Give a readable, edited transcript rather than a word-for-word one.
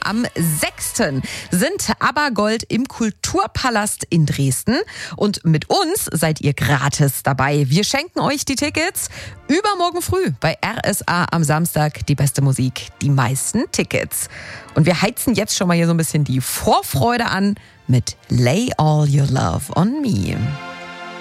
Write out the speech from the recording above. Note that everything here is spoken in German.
Am 6. sind ABBA Gold im Kulturpalast in Dresden. Und mit uns seid ihr gratis dabei. Wir schenken euch die Tickets übermorgen früh bei RSA am Samstag. Die beste Musik, die meisten Tickets. Und wir heizen jetzt schon mal hier so ein bisschen die Vorfreude an mit Lay All Your Love on Me.